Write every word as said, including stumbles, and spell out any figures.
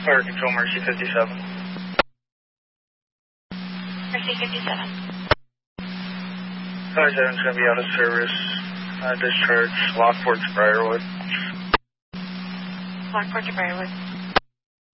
Fire Control, Mercy fifty-seven. Mercy fifty-seven. Fire seven's going to be out of service. Uh, discharge, Lockport to Briarwood. Lockport to Briarwood.